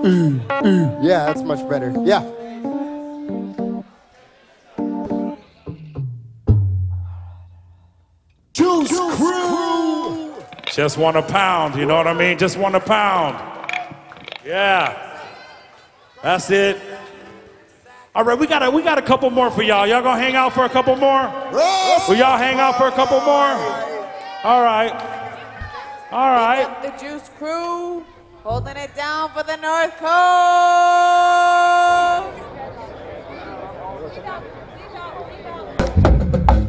Yeah, that's much better. Yeah. Juice Crew. Just want a pound, you know what I mean? Just want a pound. Yeah. That's it. All right, we got a couple more for y'all. Y'all gonna hang out for a couple more? Will y'all hang out for a couple more? All right. All right. The Juice Crew holding it down for the North Coast.